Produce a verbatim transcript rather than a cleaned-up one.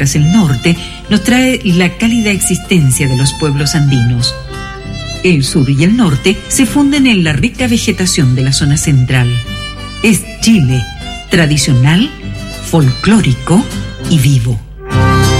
mientras el norte nos trae la cálida existencia de los pueblos andinos. El sur y el norte se funden en la rica vegetación de la zona central. Es Chile, tradicional, folclórico y vivo.